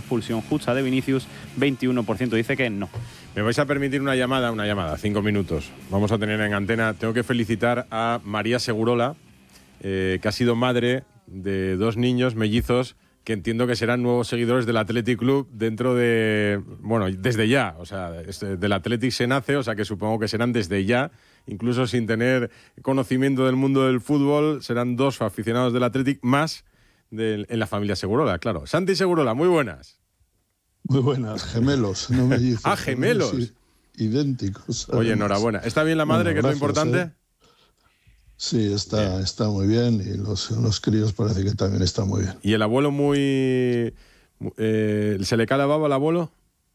expulsión justa de Vinicius, 21% dice que no. Me vais a permitir una llamada, 5 minutos. Vamos a tener en antena. Tengo que felicitar a María Segurola, que ha sido madre de 2 niños mellizos que entiendo que serán nuevos seguidores del Athletic Club dentro de... Bueno, desde ya. O sea, del Athletic se nace, o sea que supongo que serán desde ya, incluso sin tener conocimiento del mundo del fútbol, serán 2 aficionados del Athletic más en la familia Segurola, claro. Santi Segurola, muy buenas. Muy buenas, gemelos, no mellizos. Ah, gemelos. Idénticos. Oye, enhorabuena. ¿Está bien la madre, que es lo importante? Sí, está muy bien, y los críos parece que también están muy bien. ¿Y el abuelo se le cae la baba al abuelo?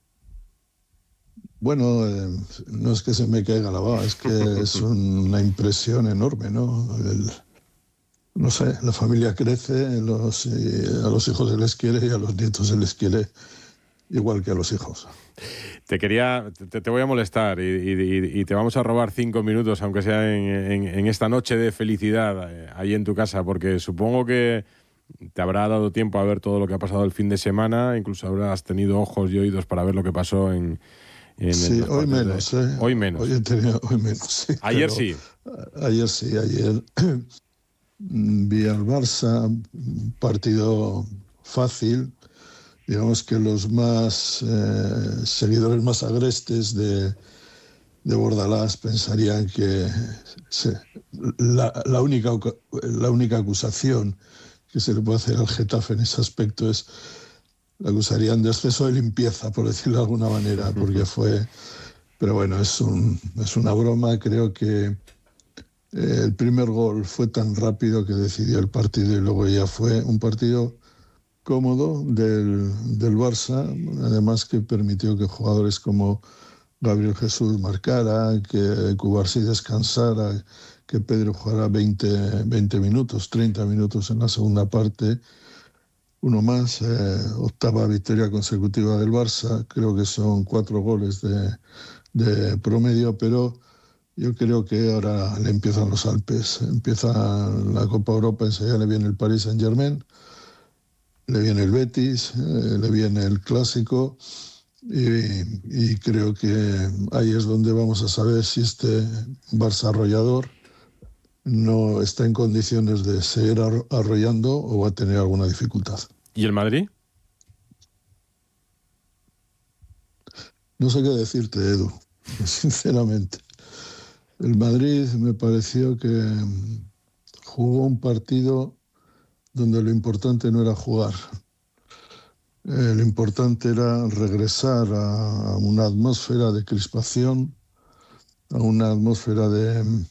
Bueno, no es que se me caiga la baba, es que es una impresión enorme, ¿no? No sé, la familia crece, a los hijos se les quiere y a los nietos se les quiere igual que a los hijos. Te voy a molestar y te vamos a robar 5 minutos, aunque sea en esta noche de felicidad ahí en tu casa, porque supongo que te habrá dado tiempo a ver todo lo que ha pasado el fin de semana, incluso habrás tenido ojos y oídos para ver lo que pasó sí, hoy menos, Hoy menos. Hoy menos, sí. Ayer sí. Ayer vi al Barça, un partido fácil. Digamos que los seguidores más agrestes de Bordalás pensarían que la única acusación que se le puede hacer al Getafe en ese aspecto es, la acusarían de exceso de limpieza, por decirlo de alguna manera, porque fue... Pero bueno, es una broma. Creo que el primer gol fue tan rápido que decidió el partido, y luego ya fue un partido cómodo del Barça, además que permitió que jugadores como Gabriel Jesús marcara, que Cubarsí descansara, que Pedro jugara 20 minutos, 30 minutos en la segunda parte, uno más, 8ª victoria consecutiva del Barça. Creo que son 4 goles de promedio, pero yo creo que ahora le empiezan los Alpes, empieza la Copa Europa, enseguida le viene el Paris Saint-Germain, le viene el Betis, le viene el Clásico, y creo que ahí es donde vamos a saber si este Barça arrollador no está en condiciones de seguir arrollando o va a tener alguna dificultad. ¿Y el Madrid? No sé qué decirte, Edu, sinceramente. El Madrid me pareció que jugó un partido donde lo importante no era jugar. Lo importante era regresar a una atmósfera de crispación, a una atmósfera de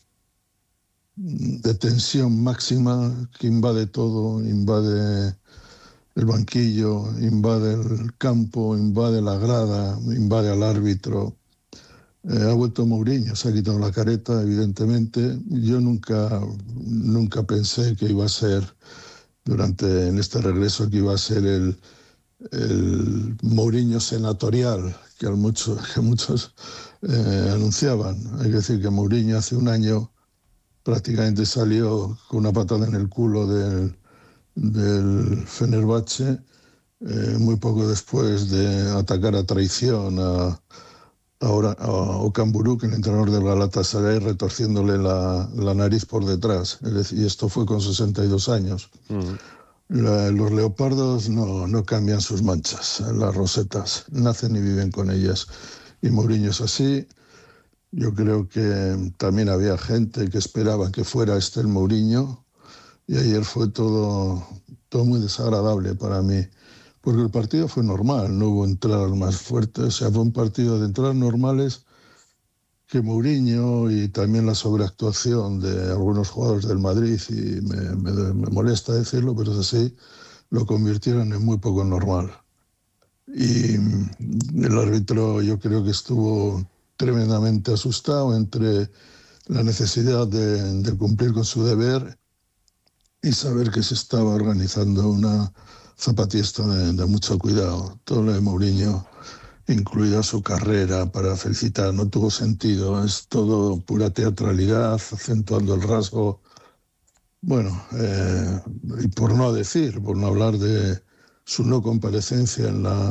tensión máxima que invade todo, invade el banquillo, invade el campo, invade la grada, invade al árbitro. Ha vuelto Mourinho, se ha quitado la careta, evidentemente. Yo nunca pensé que iba a ser, en este regreso, que iba a ser el Mourinho senatorial que muchos anunciaban. Hay que decir que Mourinho hace un año prácticamente salió con una patada en el culo del Fenerbahce, muy poco después de atacar a traición a Okan Buruk, el entrenador del Galatasaray, retorciéndole la nariz por detrás. Y esto fue con 62 años. Los leopardos no cambian sus manchas, las rosetas, nacen y viven con ellas. Y Mourinho es así. Yo creo que también había gente que esperaba que fuera el Mourinho, y ayer fue todo muy desagradable para mí, porque el partido fue normal, no hubo entradas más fuertes. O sea, fue un partido de entradas normales que Mourinho, y también la sobreactuación de algunos jugadores del Madrid, y me molesta decirlo, pero es así, lo convirtieron en muy poco normal. Y el árbitro, yo creo que estuvo tremendamente asustado entre la necesidad de cumplir con su deber y saber que se estaba organizando una zapatista de mucho cuidado. Todo lo de Mourinho, incluida su carrera para felicitar, no tuvo sentido. Es todo pura teatralidad, acentuando el rasgo. Bueno, y por no hablar de su no comparecencia en la